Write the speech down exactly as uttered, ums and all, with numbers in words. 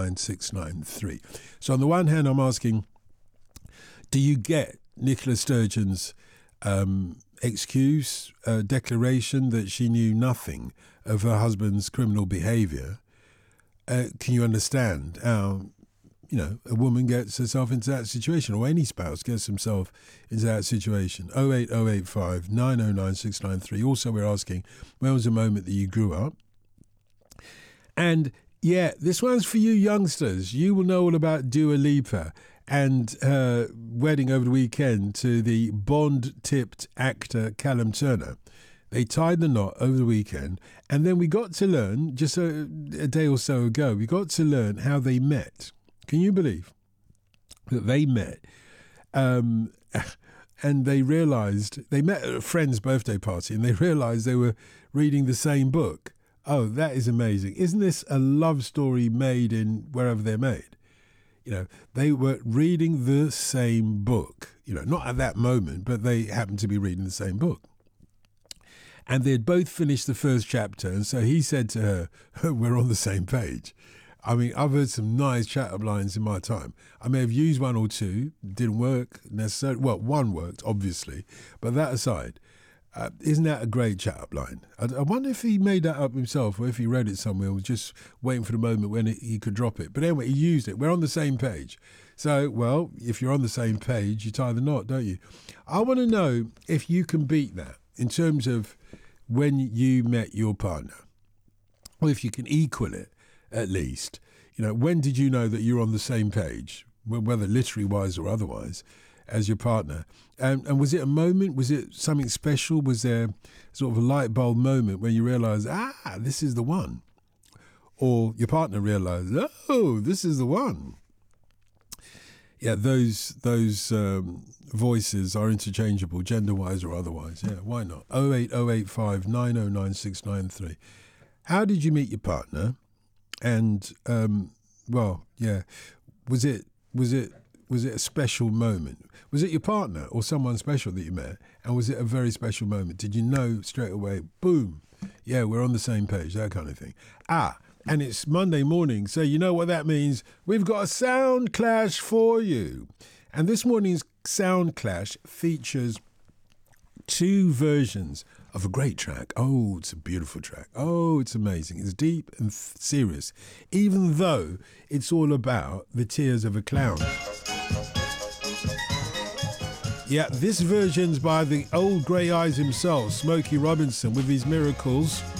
nine six nine three. So on the one hand, I'm asking, do you get Nicola Sturgeon's um, excuse, uh, declaration that she knew nothing of her husband's criminal behaviour? Uh, can you understand how, you know, a woman gets herself into that situation, or any spouse gets himself into that situation? oh eight oh eight five nine oh nine six nine three. Also, we're asking, when was the moment that you grew up? And yeah, this one's for you youngsters. You will know all about Dua Lipa and her wedding over the weekend to the Bond-tipped actor Callum Turner. They tied the knot over the weekend, and then we got to learn, just a, a day or so ago, we got to learn how they met. Can you believe that they met? Um, and they realised, they met at a friend's birthday party, and they realised they were reading the same book. Oh, that is amazing. Isn't this a love story made in wherever they're made? You know, they were reading the same book, you know, not at that moment, but they happened to be reading the same book. And they had both finished the first chapter. And so he said to her, we're on the same page. I mean, I've heard some nice chat-up lines in my time. I may have used one or two, didn't work necessarily. Well, one worked, obviously. But that aside, uh, isn't that a great chat-up line? I, I wonder if he made that up himself, or if he read it somewhere, or was just waiting for the moment when it, he could drop it. But anyway, he used it. We're on the same page. So, well, if you're on the same page, you tie the knot, don't you? I want to know if you can beat that in terms of when you met your partner, or if you can equal it at least. You know, when did you know that you're on the same page, whether literary wise or otherwise, as your partner? And, and was it a moment? Was it something special? Was there sort of a light bulb moment when you realised, ah, this is the one? Or your partner realised, oh, this is the one? Yeah, those those um, voices are interchangeable, gender-wise or otherwise. Yeah, why not? oh eight oh eight five nine oh nine six nine three. How did you meet your partner? And um, well, yeah, was it was it was it a special moment? Was it your partner or someone special that you met? And was it a very special moment? Did you know straight away? Boom, yeah, we're on the same page. That kind of thing. Ah. And it's Monday morning, so you know what that means. We've got a sound clash for you. And this morning's sound clash features two versions of a great track. Oh, it's a beautiful track. Oh, it's amazing. It's deep and th- serious, even though it's all about the tears of a clown. Yeah, this version's by the old grey eyes himself, Smokey Robinson, with his Miracles.